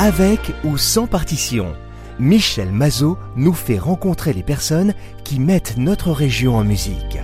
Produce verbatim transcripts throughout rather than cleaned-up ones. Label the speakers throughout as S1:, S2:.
S1: Avec ou sans partition, Michel Mazot nous fait rencontrer les personnes qui mettent notre région en musique.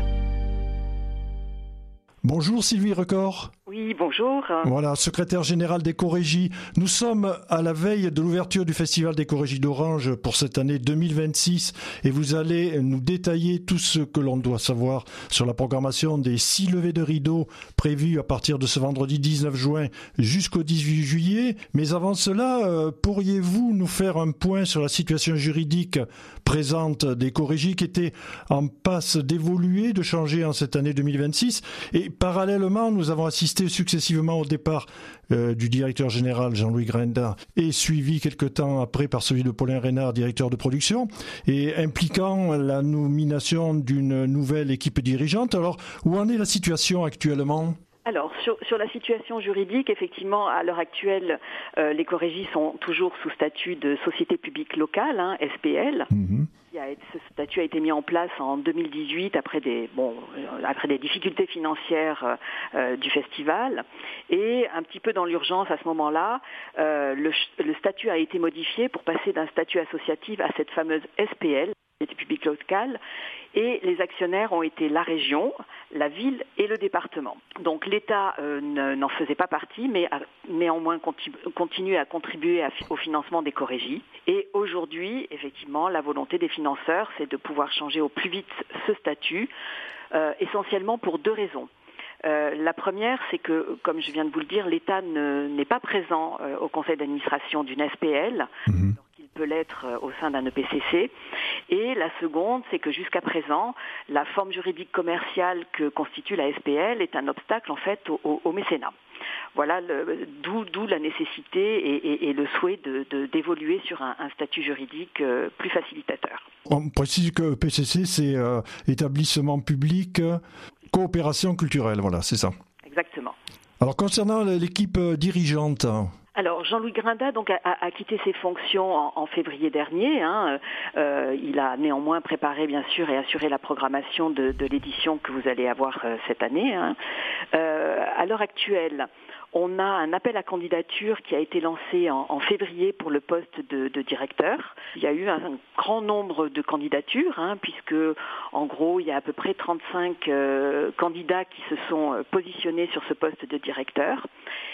S2: Bonjour Sylvie Record.
S3: Oui, bonjour.
S2: Voilà, secrétaire générale d'Écorégie. Nous sommes à la veille de l'ouverture du Festival d'Écorégie d'Orange pour cette année deux mille vingt-six et vous allez nous détailler tout ce que l'on doit savoir sur la programmation des six levées de rideaux prévues à partir de ce vendredi dix-neuf juin jusqu'au dix-huit juillet. Mais avant cela, euh, pourriez-vous nous faire un point sur la situation juridique présente d'Écorégie qui était en passe d'évoluer, de changer en cette année deux mille vingt-six et parallèlement, nous avons assisté successivement au départ euh, du directeur général Jean-Louis Grinda et suivi quelque temps après par celui de Paulin Reynard, directeur de production, et impliquant la nomination d'une nouvelle équipe dirigeante. Alors, où en est la situation actuellement ?
S3: Alors, sur, sur la situation juridique, effectivement, à l'heure actuelle, euh, les Écorégies sont toujours sous statut de société publique locale, hein, S P L. Mmh. Ce statut a été mis en place en deux mille dix-huit après des, bon, après des difficultés financières euh, du festival. Et un petit peu dans l'urgence à ce moment-là, euh, le, le statut a été modifié pour passer d'un statut associatif à cette fameuse S P L, société publique locale, et les actionnaires ont été la région, la ville et le département. Donc l'État euh, ne, n'en faisait pas partie, mais a néanmoins continu, continue à contribuer à, au financement d'Écorégie. Et aujourd'hui, effectivement, la volonté des financeurs, c'est de pouvoir changer au plus vite ce statut, euh, essentiellement pour deux raisons. Euh, la première, c'est que, comme je viens de vous le dire, l'État ne, n'est pas présent euh, au conseil d'administration d'une S P L, mmh. donc il peut l'être euh, au sein d'un E P C C. Et la seconde, c'est que jusqu'à présent, la forme juridique commerciale que constitue la S P L est un obstacle en fait au, au, au mécénat. Voilà, le, d'où, d'où la nécessité et, et, et le souhait de, de, d'évoluer sur un, un statut juridique euh, plus facilitateur.
S2: On précise que E P C C, c'est euh, établissement public, euh, coopération culturelle, voilà, c'est ça.
S3: Exactement.
S2: Alors concernant l'équipe dirigeante.
S3: Alors Jean-Louis Grinda donc a, a quitté ses fonctions en, en février dernier. Hein. Euh, il a néanmoins préparé bien sûr et assuré la programmation de, de l'édition que vous allez avoir euh, cette année. Hein. Euh, à l'heure actuelle, on a un appel à candidature qui a été lancé en, en février pour le poste de, de directeur. Il y a eu un, un grand nombre de candidatures, hein, puisque en gros il y a à peu près trente-cinq euh, candidats qui se sont euh, positionnés sur ce poste de directeur.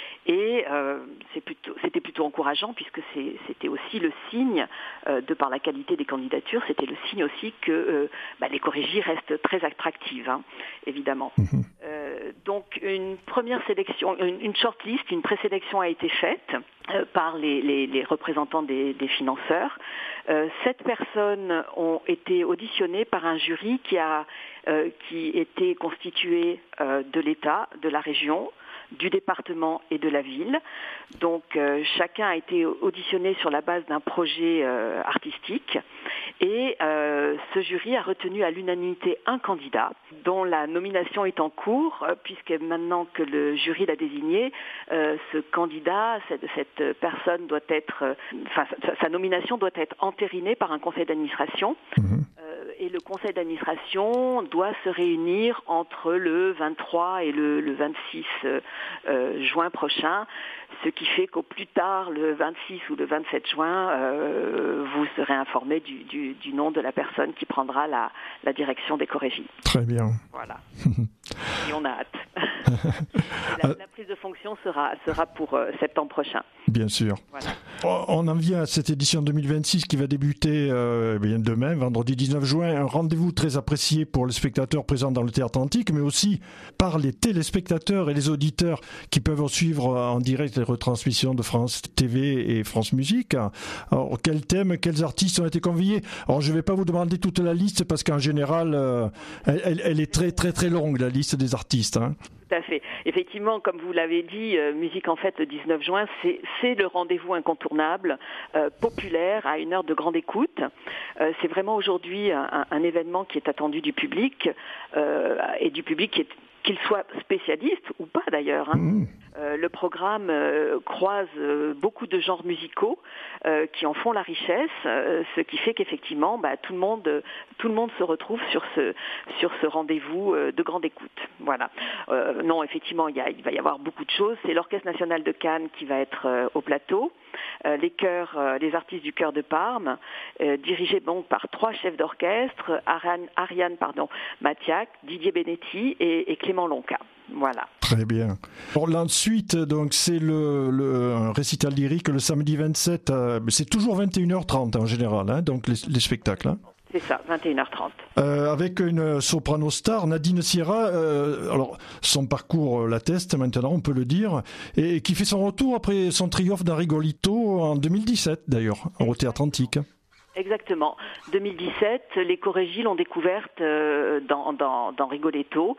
S3: Et euh, c'est plutôt, c'était plutôt encourageant puisque c'est, c'était aussi le signe, euh, de par la qualité des candidatures, c'était le signe aussi que euh, bah, l'Écorégie reste très attractive, hein, évidemment. Mmh. Euh, donc une première sélection, une, une shortlist, une présélection a été faite euh, par les, les, les représentants des, des financeurs. Euh, sept personnes ont été auditionnées par un jury qui a euh, qui était constitué euh, de l'État, de la région, du département et de la ville. Donc euh, chacun a été auditionné sur la base d'un projet euh, artistique et euh, ce jury a retenu à l'unanimité un candidat dont la nomination est en cours euh, puisque maintenant que le jury l'a désigné, euh, ce candidat, cette, cette personne doit être, euh, enfin sa, sa nomination doit être entérinée par un conseil d'administration. Mmh. Et le conseil d'administration doit se réunir entre le vingt-trois et le, le vingt-six euh, juin prochain, ce qui fait qu'au plus tard, le vingt-six ou le vingt-sept juin, euh, vous serez informé du, du, du nom de la personne qui prendra la, la direction d'Écorégie.
S2: Très bien.
S3: Voilà. Et on a hâte. la, la prise de fonction sera, sera pour euh, septembre prochain.
S2: Bien sûr. Voilà. On en vient à cette édition deux mille vingt-six qui va débuter euh, bien demain, vendredi dix-neuf juin. Un rendez-vous très apprécié pour les spectateurs présents dans le Théâtre Antique, mais aussi par les téléspectateurs et les auditeurs qui peuvent suivre en direct les retransmissions de France T V et France Musique. Alors, quels thèmes, quels artistes ont été conviés ? Alors, je ne vais pas vous demander toute la liste parce qu'en général, euh, elle, elle est très très très longue, la liste des artistes. Hein.
S3: Tout à fait. Effectivement, comme vous l'avez dit, euh, Musique en Fête le dix-neuf juin, c'est, c'est le rendez-vous incontournable, euh, populaire, à une heure de grande écoute. Euh, c'est vraiment aujourd'hui un, un événement qui est attendu du public euh, et du public qui est qu'il soit spécialiste ou pas d'ailleurs. Hein. Mmh. Euh, le programme euh, croise euh, beaucoup de genres musicaux euh, qui en font la richesse, euh, ce qui fait qu'effectivement, bah, tout le monde, euh, tout le monde se retrouve sur ce sur ce rendez-vous euh, de grande écoute. Voilà. Euh, non, effectivement, il, y a, il va y avoir beaucoup de choses. C'est l'Orchestre national de Cannes qui va être euh, au plateau. euh, les chœurs, euh, les artistes du chœur de Parme, euh, dirigés donc par trois chefs d'orchestre, Ariane, Ariane pardon, Mathiac, Didier Benetti et, et Clément Lonca. Voilà.
S2: Très bien. Alors, l'ensuite, donc, c'est le, le un récital lyrique le samedi vingt-sept, euh, c'est toujours vingt et une heures trente en général, hein, donc les, les spectacles. Hein.
S3: C'est ça, vingt et une heures trente.
S2: Euh, avec une soprano star, Nadine Sierra, euh, alors son parcours l'atteste maintenant, on peut le dire, et qui fait son retour après son triomphe d'un Rigolito en deux mille dix-sept d'ailleurs, au Théâtre Antique.
S3: Exactement. deux mille dix-sept, les chorégies l'ont découverte euh, dans, dans, dans Rigoletto.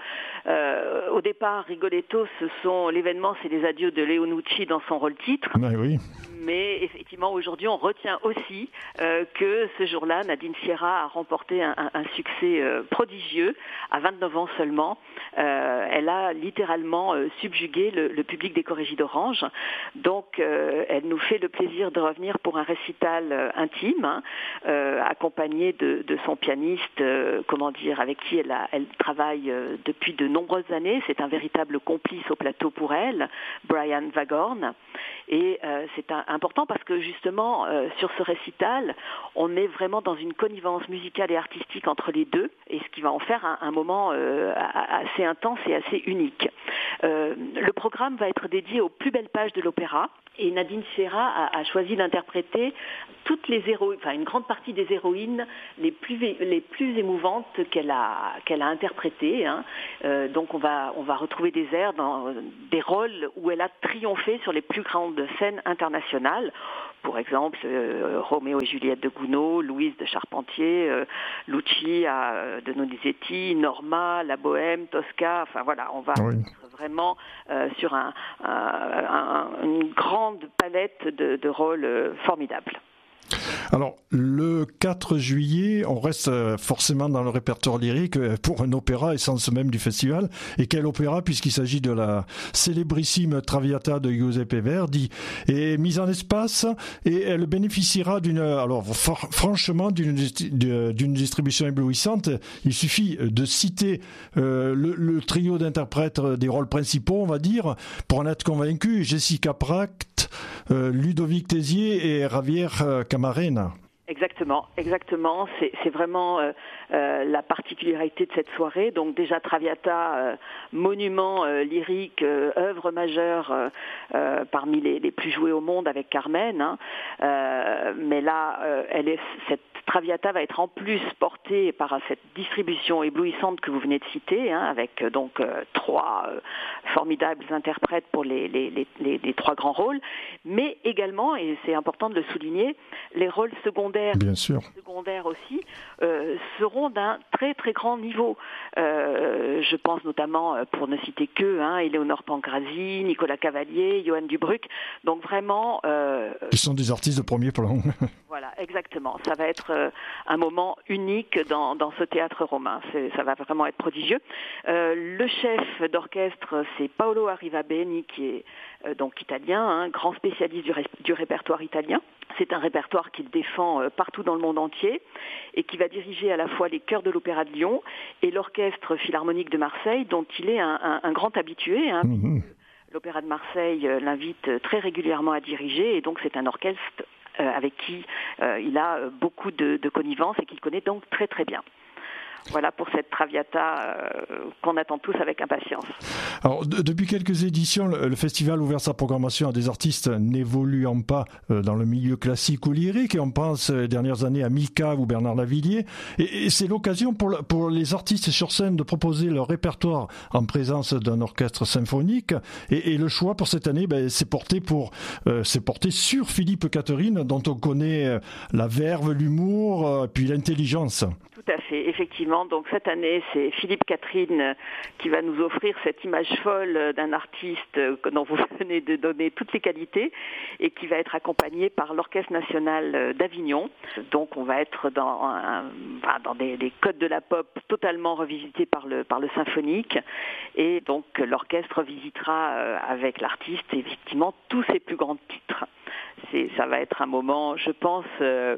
S3: Euh, au départ, Rigoletto, ce sont l'événement, c'est les adieux de Léo Nucci dans son rôle titre.
S2: Ah oui.
S3: Mais effectivement, aujourd'hui, on retient aussi euh, que ce jour-là, Nadine Sierra a remporté un, un, un succès euh, prodigieux à vingt-neuf ans seulement. Euh, elle a littéralement euh, subjugué le, le public des Chorégies d'Orange. Donc, euh, elle nous fait le plaisir de revenir pour un récital euh, intime, hein, euh, accompagné de, de son pianiste, euh, comment dire, avec qui elle, a, elle travaille euh, depuis de nombreuses années. C'est un véritable complice au plateau pour elle, Brian Vagorn. Et euh, c'est un, important parce que justement, euh, sur ce récital, on est vraiment dans une connivence musicale et artistique entre les deux, et ce qui va en faire un, un moment euh, assez intense et assez unique. Euh, le programme va être dédié aux plus belles pages de l'opéra, et Nadine Sierra a, a choisi d'interpréter toutes les héroïnes, enfin une grande partie des héroïnes les plus, les plus émouvantes qu'elle a, qu'elle a interprétées. Hein. Euh, donc on va, on va retrouver des airs dans des rôles où elle a triomphé sur les plus grandes scènes internationales. Pour exemple, euh, Roméo et Juliette de Gounod, Louise de Charpentier, euh, Lucia euh, de Donizetti, Norma, La Bohème, Tosca. Enfin voilà, on va oui. être vraiment euh, sur un, un, un, une grande palette de, de rôles euh, formidables.
S2: Alors, le quatre juillet, on reste forcément dans le répertoire lyrique pour un opéra, essence même du festival. Et quel opéra, puisqu'il s'agit de la célébrissime Traviata de Giuseppe Verdi, est mise en espace et elle bénéficiera d'une, alors franchement, d'une, d'une distribution éblouissante. Il suffit de citer euh, le, le trio d'interprètes des rôles principaux, on va dire, pour en être convaincu. Jessica Pratt, euh, Ludovic Tézier et Javier Camarena.
S3: Exactement, exactement. C'est, c'est vraiment euh, euh, la particularité de cette soirée. Donc déjà Traviata, euh, monument euh, lyrique, euh, œuvre majeure euh, euh, parmi les, les plus jouées au monde avec Carmen. Hein. Euh, mais là, euh, elle est, cette Traviata va être en plus portée par cette distribution éblouissante que vous venez de citer, hein, avec euh, donc euh, trois euh, formidables interprètes pour les, les, les, les, les trois grands rôles, mais également, et c'est important de le souligner, les rôles secondaires,
S2: Bien sûr.
S3: secondaires aussi, euh, seront d'un très très grand niveau. Euh, je pense notamment, pour ne citer que, hein, Éléonore Pancrazi, Nicolas Cavalier, Johan Dubruck, donc vraiment... Euh,
S2: Qui sont des artistes de premier plan.
S3: Voilà, exactement. Ça va être euh, un moment unique dans, dans ce théâtre romain. C'est, ça va vraiment être prodigieux. Euh, le chef d'orchestre, c'est Paolo Arrivabeni, qui est euh, donc italien, hein, grand spécialiste du, ré, du répertoire italien. C'est un répertoire qu'il défend euh, partout dans le monde entier et qui va diriger à la fois les chœurs de l'Opéra de Lyon et l'Orchestre Philharmonique de Marseille, dont il est un, un, un grand habitué. Hein. Mmh. L'Opéra de Marseille l'invite très régulièrement à diriger et donc c'est un orchestre Euh, avec qui euh, il a euh, beaucoup de, de connivence et qu'il connaît donc très très bien. Voilà pour cette Traviata euh, qu'on attend tous avec impatience.
S2: Alors, de, depuis quelques éditions, le, le festival a ouvert sa programmation à des artistes n'évoluant pas euh, dans le milieu classique ou lyrique. Et on pense euh, les dernières années à Mika ou Bernard Lavilliers. Et, et c'est l'occasion pour, pour les artistes sur scène de proposer leur répertoire en présence d'un orchestre symphonique. Et, et le choix pour cette année, ben, c'est porté pour, euh, c'est porté sur Philippe Catherine, dont on connaît euh, la verve, l'humour, euh, puis l'intelligence.
S3: Tout à fait, effectivement. Donc cette année, c'est Philippe Catherine qui va nous offrir cette image folle d'un artiste dont vous venez de donner toutes les qualités et qui va être accompagné par l'Orchestre national d'Avignon. Donc on va être dans, un, dans des, des codes de la pop totalement revisités par le, par le symphonique et donc l'orchestre visitera avec l'artiste effectivement tous ses plus grands titres. C'est, ça va être un moment, je pense... Euh,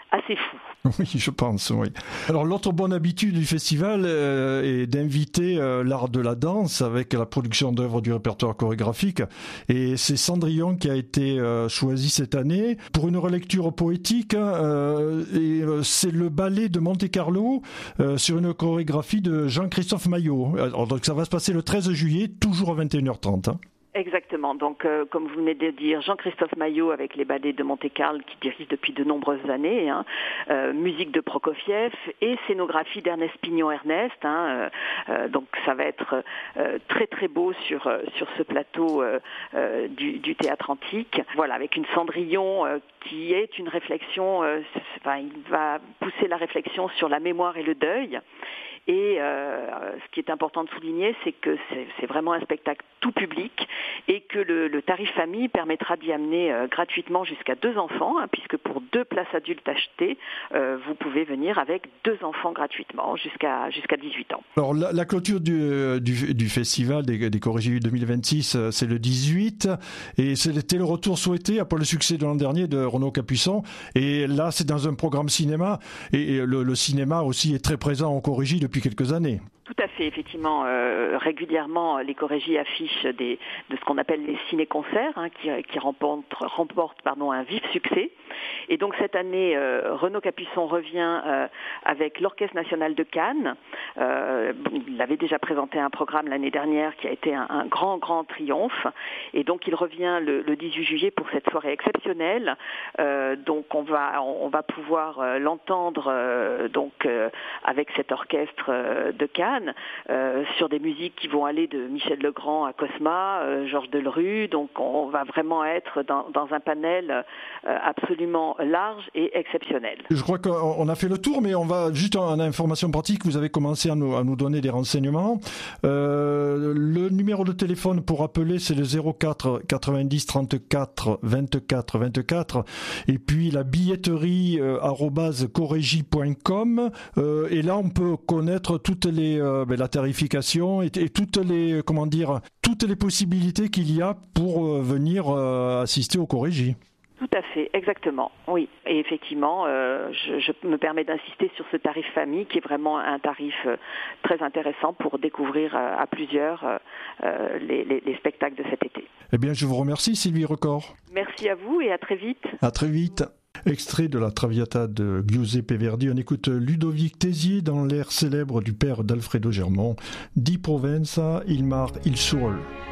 S3: assez fou.
S2: Oui, je pense, oui. Alors l'autre bonne habitude du festival euh, est d'inviter euh, l'art de la danse avec la production d'œuvres du répertoire chorégraphique. Et c'est Cendrillon qui a été euh, choisi cette année pour une relecture poétique. Euh, et euh, c'est le ballet de Monte-Carlo euh, sur une chorégraphie de Jean-Christophe Maillot. Alors, donc ça va se passer le treize juillet, toujours à vingt et une heures trente. Hein.
S3: Exactement. Donc, euh, comme vous venez de dire, Jean-Christophe Maillot avec les ballets de Monte-Carlo qui dirige depuis de nombreuses années, hein, euh, musique de Prokofiev et scénographie d'Ernest Pignon-Ernest. Hein, euh, euh, donc, ça va être euh, très très beau sur euh, sur ce plateau euh, euh, du, du théâtre antique. Voilà, avec une Cendrillon euh, qui est une réflexion. Euh, enfin, il va pousser la réflexion sur la mémoire et le deuil. Et euh, ce qui est important de souligner, c'est que c'est, c'est vraiment un spectacle tout public et que le, le tarif famille permettra d'y amener euh, gratuitement jusqu'à deux enfants, hein, puisque pour deux places adultes achetées, euh, vous pouvez venir avec deux enfants gratuitement jusqu'à, jusqu'à dix-huit ans.
S2: Alors la, la clôture du, du, du festival des, des Chorégies deux mille vingt-six, c'est le dix-huit et c'était le retour souhaité après le succès de l'an dernier de Renaud Capuçon. Et là, c'est dans un programme cinéma et, et le, le cinéma aussi est très présent en Chorégie depuis quelques années.
S3: Tout à fait, effectivement, euh, régulièrement, les chorégies affichent des, de ce qu'on appelle les ciné-concerts, hein, qui, qui remportent, remportent pardon, un vif succès. Et donc cette année, euh, Renaud Capuçon revient euh, avec l'Orchestre national de Cannes. Euh, il avait déjà présenté un programme l'année dernière qui a été un, un grand, grand triomphe. Et donc il revient le, le dix-huit juillet pour cette soirée exceptionnelle. Euh, donc on va, on va pouvoir euh, l'entendre euh, donc euh, avec cet orchestre euh, de Cannes. Euh, sur des musiques qui vont aller de Michel Legrand à Cosma, euh, Georges Delerue, donc on va vraiment être dans, dans un panel euh, absolument large et exceptionnel.
S2: Je crois qu'on a fait le tour, mais on va juste en information pratique, vous avez commencé à nous, à nous donner des renseignements. Euh, le numéro de téléphone pour appeler, c'est le zéro quatre quatre-vingt-dix trente-quatre vingt-quatre vingt-quatre, et puis la billetterie euh, arobase chorégie point com, euh, et là on peut connaître toutes les euh, ben, la tarification et, et toutes les comment dire toutes les possibilités qu'il y a pour euh, venir euh, assister aux chorégies.
S3: Tout à fait, exactement, oui. Et effectivement, euh, je, je me permets d'insister sur ce tarif famille qui est vraiment un tarif euh, très intéressant pour découvrir euh, à plusieurs euh, les, les, les spectacles de cet été.
S2: Eh bien, je vous remercie, Sylvie Record.
S3: Merci à vous et à très vite.
S2: À très vite. Extrait de la Traviata de Giuseppe Verdi, on écoute Ludovic Tézier dans l'air célèbre du père d'Alfredo Germont, Di Provenza, il mar il sole.